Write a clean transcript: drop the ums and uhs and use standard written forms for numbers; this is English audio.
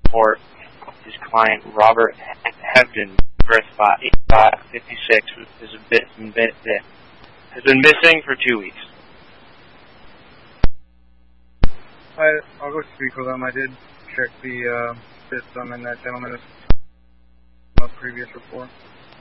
report his client Robert Hebden, birth spot 8556, has been missing for 2 weeks. I'll go speak with them. I did check the system, and that gentleman is a previous report.